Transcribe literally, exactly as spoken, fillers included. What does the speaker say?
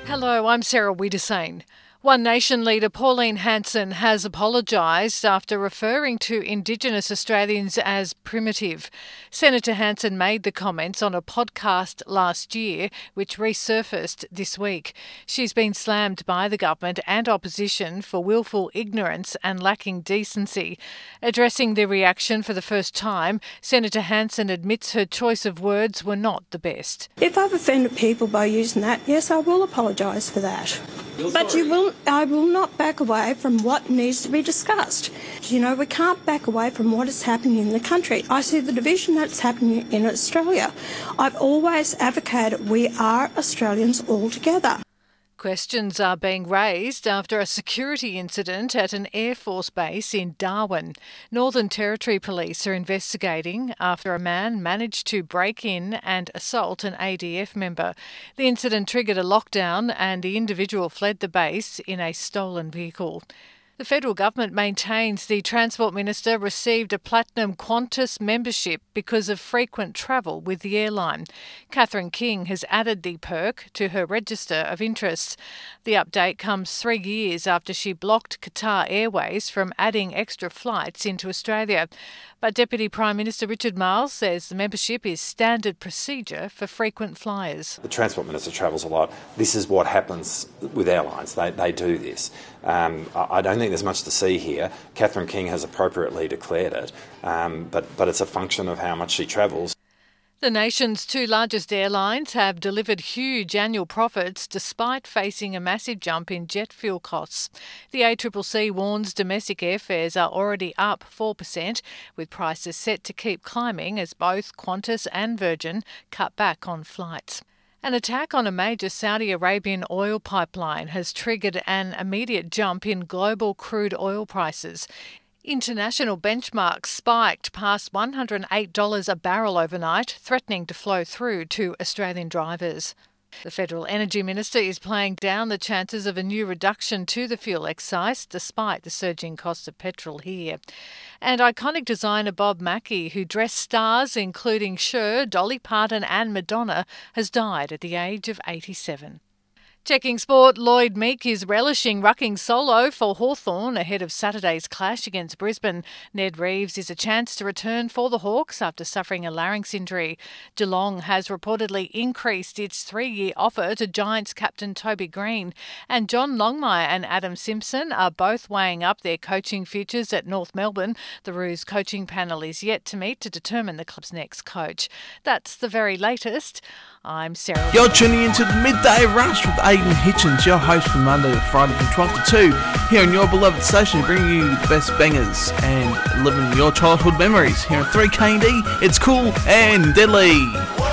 Hello, I'm Sarah Wiedersane. One Nation leader Pauline Hanson has apologised after referring to Indigenous Australians as primitive. Senator Hanson made the comments on a podcast last year, which resurfaced this week. She's been slammed by the government and opposition for willful ignorance and lacking decency. Addressing the reaction for the first time, Senator Hanson admits her choice of words were not the best. If I've offended people by using that, yes, I will apologise for that. But you will, I will not back away from what needs to be discussed. You know, we can't back away from what is happening in the country. I see the division that's happening in Australia. I've always advocated we are Australians all together. Questions are being raised after a security incident at an Air Force base in Darwin. Northern Territory Police are investigating after a man managed to break in and assault an A D F member. The incident triggered a lockdown and the individual fled the base in a stolen vehicle. The federal government maintains the Transport Minister received a platinum Qantas membership because of frequent travel with the airline. Catherine King has added the perk to her register of interests. The update comes three years after she blocked Qatar Airways from adding extra flights into Australia. But Deputy Prime Minister Richard Marles says the membership is standard procedure for frequent flyers. The Transport Minister travels a lot. This is what happens with airlines. They, they do this. Um, I, I don't think there's much to see here. Catherine King has appropriately declared it, um, but, but it's a function of how much she travels. The nation's two largest airlines have delivered huge annual profits despite facing a massive jump in jet fuel costs. The A C C C warns domestic airfares are already up four percent, with prices set to keep climbing as both Qantas and Virgin cut back on flights. An attack on a major Saudi Arabian oil pipeline has triggered an immediate jump in global crude oil prices. International benchmarks spiked past one hundred eight dollars a barrel overnight, threatening to flow through to Australian drivers. The Federal Energy Minister is playing down the chances of a new reduction to the fuel excise, despite the surging cost of petrol here. And iconic designer Bob Mackie, who dressed stars including Cher, Dolly Parton and Madonna, has died at the age of eighty-seven. Checking sport, Lloyd Meek is relishing rucking solo for Hawthorn ahead of Saturday's clash against Brisbane. Ned Reeves is a chance to return for the Hawks after suffering a larynx injury. Geelong has reportedly increased its three-year offer to Giants captain Toby Green. And John Longmire and Adam Simpson are both weighing up their coaching futures at North Melbourne. The Roos coaching panel is yet to meet to determine the club's next coach. That's the very latest. I'm Sarah. You're tuning into the Midday Rush with Aidan Hitchens, your host from Monday to Friday from twelve to two, here on your beloved station, bringing you the best bangers and living your childhood memories. Here at three K and D, it's cool and deadly.